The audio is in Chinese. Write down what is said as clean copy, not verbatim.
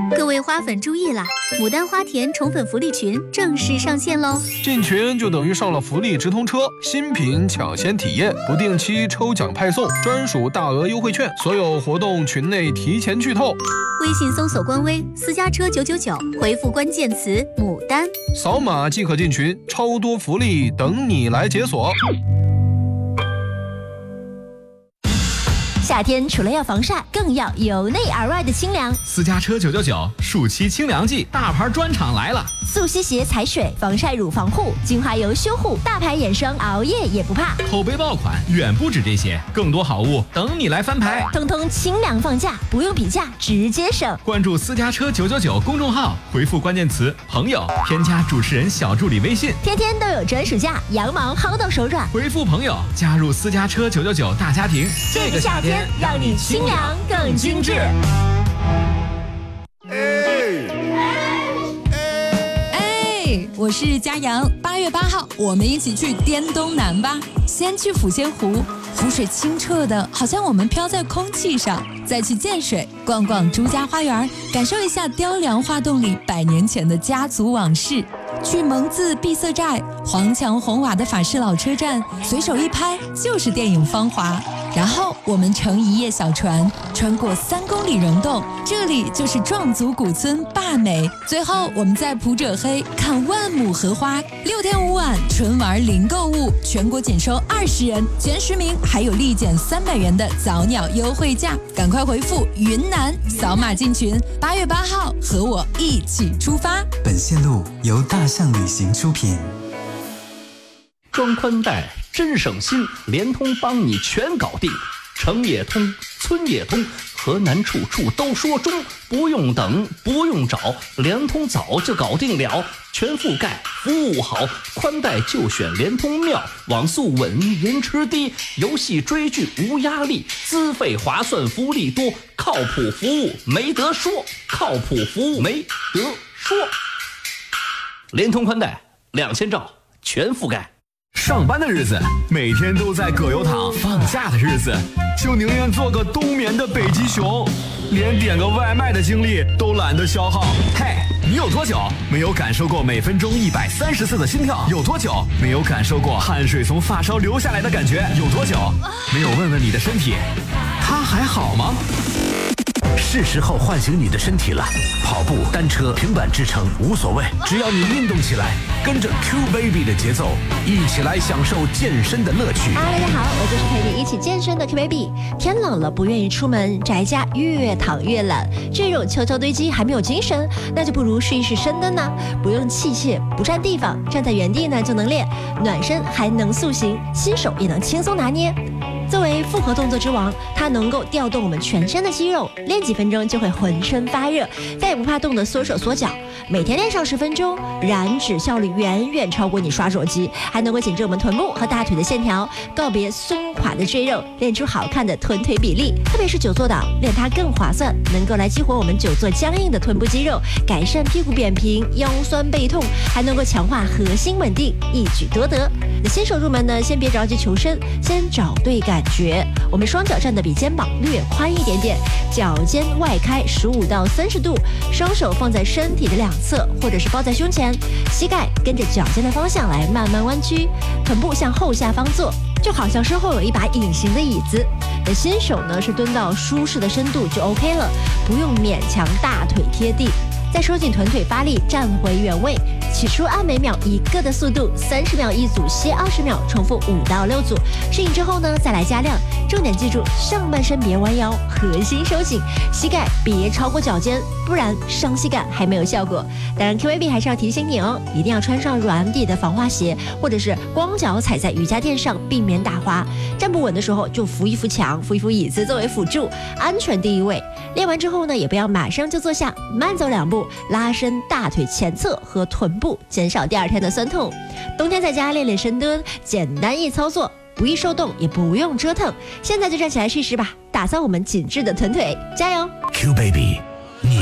各位花粉注意啦！牡丹花田宠粉福利群正式上线喽！ 进群就等于上了福利直通车，新品抢先体验，不定期抽奖派送，专属大额优惠券，所有活动群内提前剧透。 微信搜索官微私家车999，回复关键词牡丹， 扫码即可进群，超多福利等你来解锁。 夏天除了要防晒，更要由内而外的清凉。 私家车999暑期清凉季大牌专场来了， 速吸鞋踩水，防晒乳防护，精华油修护，大牌眼霜熬夜也不怕。 口碑爆款远不止这些，更多好物等你来翻牌， 通通清凉放价，不用比价直接省。 关注私家车999公众号，回复关键词朋友，添加主持人小助理微信， 天天都有专属价，羊毛薅到手软。 回复朋友加入私家车999大家庭， 这个夏天让你清凉更精致。 我是佳阳，8月8号，我们一起去滇东南吧。先去抚仙湖，湖水清澈的，好像我们飘在空气上。再去建水，逛逛朱家花园，感受一下雕梁画栋里100年前的家族往事。去蒙自闭塞寨，黄墙红瓦的法式老车站，随手一拍就是电影《芳华》。然后我们乘一叶小船，穿过3公里溶洞，这里就是壮族古村坝美。最后我们在普者黑看万亩荷花。6天5晚，纯玩零购物，全国仅收20人，前10名还有立减300元的早鸟优惠价。赶快回复云南，扫码进群。8月8号，和我一起出发。 本线路由大象旅行出品。 装宽带真省心，联通帮你全搞定，城也通，村也通，河南处处都说中，不用等，不用找，联通早就搞定了，全覆盖，服务好，宽带就选联通妙，网速稳，延迟低，游戏追剧无压力，资费划算，福利多，靠谱服务没得说，靠谱服务没得说。联通宽带2000兆全覆盖。 上班的日子每天都在葛优躺，放假的日子就宁愿做个冬眠的北极熊，连点个外卖的精力都懒得消耗。嘿，你有多久没有感受过每分钟130次的心跳？有多久没有感受过汗水从发梢流下来的感觉？有多久没有问问你的身体，它还好吗？ 是时候唤醒你的身体了，跑步、单车、平板支撑无所谓，只要你运动起来，跟着 Q Baby 的节奏，一起来享受健身的乐趣。 大家好，我就是陪你一起健身的 Q Baby。天冷了不愿意出门，宅家越躺越懒，这种球球堆积还没有精神，那就不如试一试深蹲呢。不用器械，不占地方，站在原地呢就能练，暖身还能塑形，新手也能轻松拿捏。作为复合动作之王，它能够调动我们全身的肌肉，练几分钟就会浑身发热，再也不怕冻得缩手缩脚。每天练上10分钟，燃脂效率远远超过你刷手机，还能够紧致我们臀部和大腿的线条，告别松垮的赘肉，练出好看的臀腿比例。特别是久坐党，练它更划算，能够来激活我们久坐僵硬的臀部肌肉，改善屁股扁平、腰酸背痛，还能够强化核心稳定，一举多得。那新手入门呢，先别着急求深，先找对感觉。我们双脚站得比肩膀略宽一点点，脚尖外开15到30度，双手放在身体的两侧，或者是抱在胸前，膝盖跟着脚尖的方向来慢慢弯曲，臀部向后下方坐，就好像身后有一把隐形的椅子。那新手呢是蹲到舒适的深度就 OK 了，不用勉强大腿贴地。再收紧臀腿发力，站回原位，起初按每秒1个的速度，30秒一组，歇20秒，重复5到6组。适应之后呢，再来加量。重点记住，上半身别弯腰，核心收紧，膝盖别超过脚尖，不然伤膝盖还没有效果。当然 QAB 还是要提醒你哦，一定要穿上软底的防滑鞋，或者是光脚踩在瑜伽垫上，避免打滑。站不稳的时候就扶一扶墙，扶一扶椅子作为辅助，安全第一位。练完之后呢，也不要马上就坐下，慢走2步，拉伸大腿前侧和臀部，减少第2天的酸痛。冬天在家练练深蹲，简单易操作，不易受冻，也不用折腾。现在就站起来试试吧，打造我们紧致的臀腿，加油 ！Q Baby